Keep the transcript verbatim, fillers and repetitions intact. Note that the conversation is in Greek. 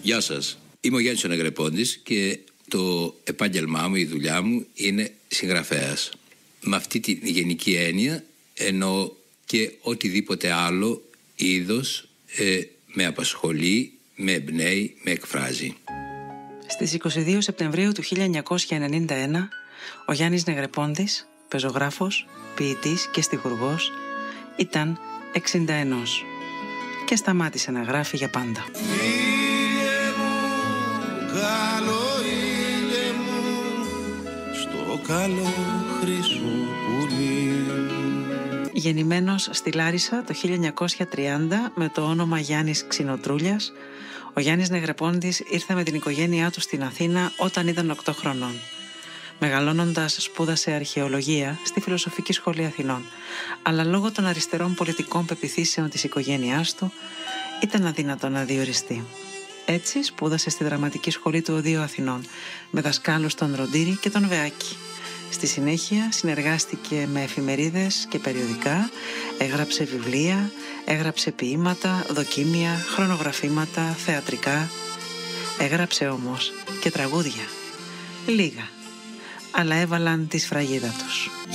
Γεια σας. Είμαι ο Γιάννης ο Νεγρεπόντης και το επάγγελμά μου, η δουλειά μου είναι συγγραφέας. Με αυτή τη γενική έννοια εννοώ και οτιδήποτε άλλο είδος ε, με απασχολεί, με εμπνέει, με εκφράζει. Στις είκοσι δύο Σεπτεμβρίου του χίλια εννιακόσια ενενήντα ένα, ο Γιάννης Νεγρεπόντης, πεζογράφος, ποιητής και στιχουργός, ήταν εξήντα ένα και σταμάτησε να γράφει για πάντα. Ήλιε μου, καλό ήλιε μου, στο καλό χρυσό πουλί. Γεννημένος στη Λάρισα το χίλια εννιακόσια τριάντα με το όνομα Γιάννης Ξινοτρούλιας, ο Γιάννης Νεγρεπόντης ήρθε με την οικογένειά του στην Αθήνα όταν ήταν οκτώ χρονών. Μεγαλώνοντας σπούδασε αρχαιολογία στη Φιλοσοφική Σχολή Αθηνών, αλλά λόγω των αριστερών πολιτικών πεποιθήσεων της οικογένειάς του ήταν αδύνατο να διοριστεί. Έτσι σπούδασε στη Δραματική Σχολή του Οδείου Αθηνών με δασκάλους τον Ροντήρη και τον Βεάκη. Στη συνέχεια συνεργάστηκε με εφημερίδες και περιοδικά, έγραψε βιβλία, έγραψε ποίηματα, δοκίμια, χρονογραφήματα, θεατρικά. Έγραψε όμως και τραγούδια. Λίγα, αλλά έβαλαν τη σφραγίδα τους.